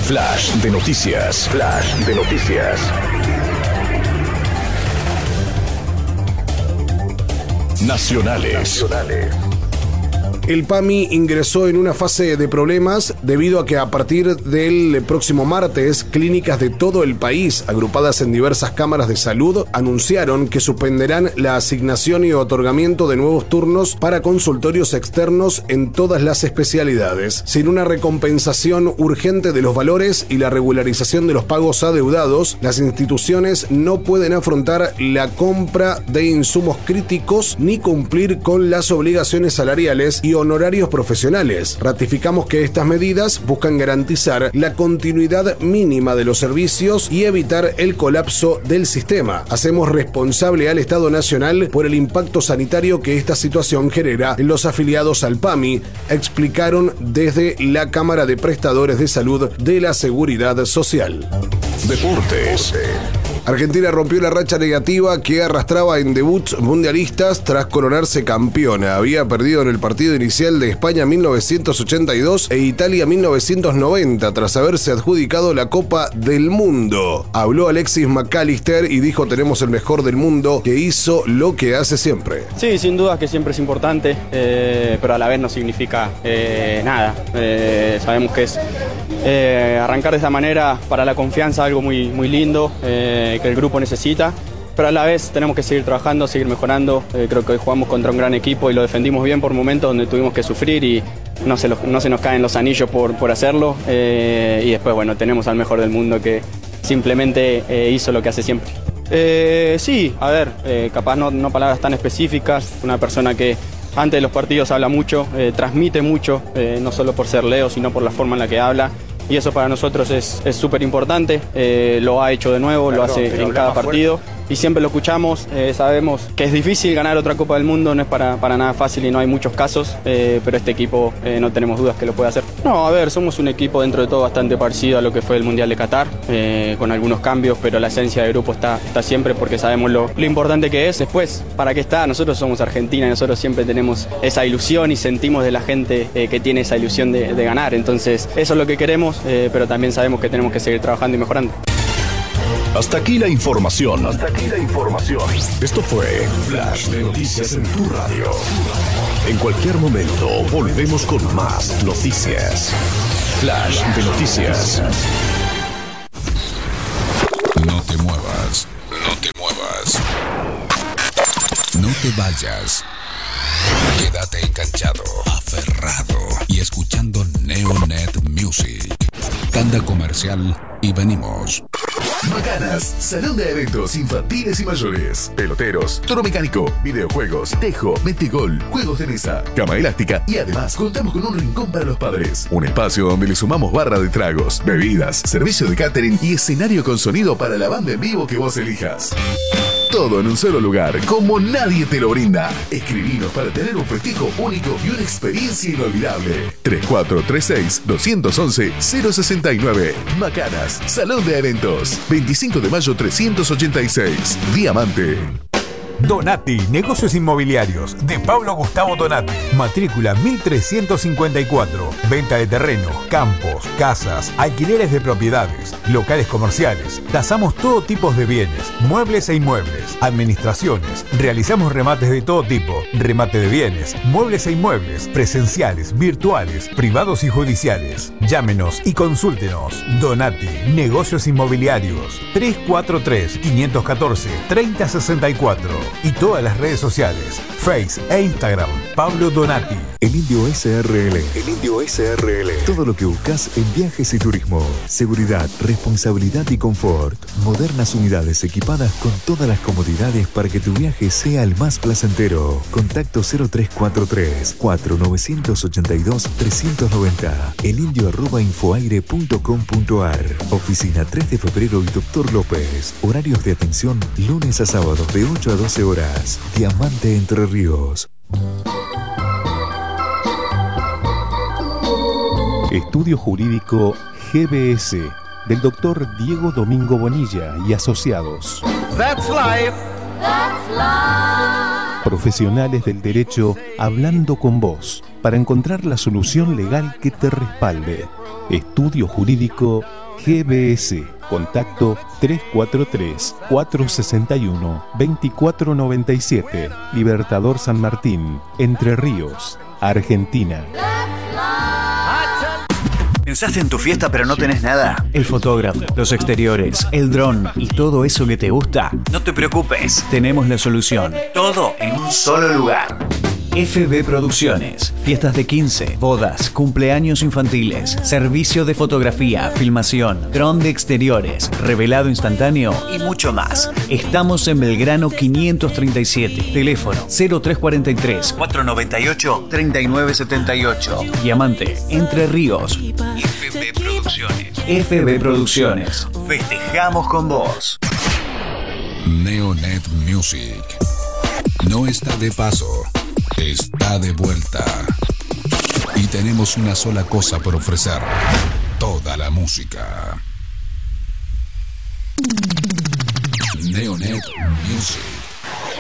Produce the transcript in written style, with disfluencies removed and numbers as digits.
Flash de noticias. Flash de noticias. Nacionales. El PAMI ingresó en una fase de problemas debido a que a partir del próximo martes, clínicas de todo el país, agrupadas en diversas cámaras de salud, anunciaron que suspenderán la asignación y otorgamiento de nuevos turnos para consultorios externos en todas las especialidades. Sin una recompensación urgente de los valores y la regularización de los pagos adeudados, las instituciones no pueden afrontar la compra de insumos críticos ni cumplir con las obligaciones salariales y honorarios profesionales. Ratificamos que estas medidas buscan garantizar la continuidad mínima de los servicios y evitar el colapso del sistema. Hacemos responsable al Estado Nacional por el impacto sanitario que esta situación genera en los afiliados al PAMI, explicaron desde la Cámara de Prestadores de Salud de la Seguridad Social. Deportes. Argentina rompió la racha negativa que arrastraba en debuts mundialistas tras coronarse campeona. Había perdido en el partido inicial de España 1982 e Italia 1990 tras haberse adjudicado la Copa del Mundo. Habló Alexis McAllister y dijo: tenemos el mejor del mundo que hizo lo que hace siempre. Sí, sin duda que siempre es importante, pero a la vez no significa nada. Sabemos que es arrancar de esta manera para la confianza algo muy, muy lindo, que el grupo necesita, pero a la vez tenemos que seguir trabajando, seguir mejorando. Creo que hoy jugamos contra un gran equipo y lo defendimos bien por momentos donde tuvimos que sufrir y no se nos caen los anillos por hacerlo, y después bueno, tenemos al mejor del mundo que simplemente hizo lo que hace siempre. Sí, a ver, capaz no palabras tan específicas, una persona que antes de los partidos habla mucho, transmite mucho, no solo por ser Leo, sino por la forma en la que habla. Y eso para nosotros es súper importante, lo ha hecho de nuevo, lo hace en cada partido y siempre lo escuchamos. Sabemos que es difícil ganar otra Copa del Mundo, no es para nada fácil y no hay muchos casos, pero este equipo no tenemos dudas que lo puede hacer. No, a ver, somos un equipo dentro de todo bastante parecido a lo que fue el Mundial de Qatar, con algunos cambios, pero la esencia del grupo está siempre porque sabemos lo importante que es. Después, ¿para qué está? Nosotros somos Argentina y nosotros siempre tenemos esa ilusión y sentimos de la gente que tiene esa ilusión de ganar, entonces eso es lo que queremos. Pero también sabemos que tenemos que seguir trabajando y mejorando. Hasta aquí la información. Esto fue Flash de Noticias en tu radio. En cualquier momento volvemos con más noticias. Flash de Noticias. No te muevas. No te vayas. Quédate enganchado, aferrado y escuchando Neonet Music. Tanda comercial y venimos. Macanas, salón de eventos infantiles y mayores, peloteros, toro mecánico, videojuegos, tejo, metegol, juegos de mesa, cama elástica y además contamos con un rincón para los padres. Un espacio donde le sumamos barra de tragos, bebidas, servicio de catering y escenario con sonido para la banda en vivo que vos elijas. Todo en un solo lugar, como nadie te lo brinda. Escribinos para tener un festejo único y una experiencia inolvidable. 3436-211-069. Macanas, Salón de Eventos. 25 de mayo 386. Diamante. Donati, negocios inmobiliarios, de Pablo Gustavo Donati. Matrícula 1354. Venta de terreno, campos, casas, alquileres de propiedades, locales comerciales. Tasamos todo tipo de bienes, muebles e inmuebles, administraciones. Realizamos remates de todo tipo, remate de bienes, muebles e inmuebles, presenciales, virtuales, privados y judiciales. Llámenos y consúltenos. Donati, negocios inmobiliarios. 343-514-3064. Y todas las redes sociales, Face e Instagram, Pablo Donati. El Indio SRL. Todo lo que buscas en viajes y turismo. Seguridad, responsabilidad y confort. Modernas unidades equipadas con todas las comodidades para que tu viaje sea el más placentero. Contacto 0343-4982-390. elindio@infoaire.com.ar. Oficina 3 de febrero y Dr. López. Horarios de atención lunes a sábados de 8 a 12 horas. Diamante Entre Ríos. Estudio Jurídico GBS del Dr. Diego Domingo Bonilla y asociados. That's life. Profesionales del derecho hablando con vos para encontrar la solución legal que te respalde. Estudio Jurídico GBS. Contacto 343-461-2497. Libertador San Martín, Entre Ríos, Argentina. ¿Pensaste en tu fiesta pero no tenés nada? El fotógrafo, los exteriores, el dron y todo eso que te gusta. No te preocupes, tenemos la solución. Todo en un solo lugar. FB Producciones. Fiestas de 15, bodas, cumpleaños infantiles, servicio de fotografía, filmación, dron de exteriores, revelado instantáneo y mucho más. Estamos en Belgrano 537. Teléfono 0343-498-3978. Diamante, Entre Ríos. FB Producciones. FB Producciones. Festejamos con vos. Neonet Music. No está de paso. Está de vuelta. Y tenemos una sola cosa por ofrecer: toda la música. Neonet Music.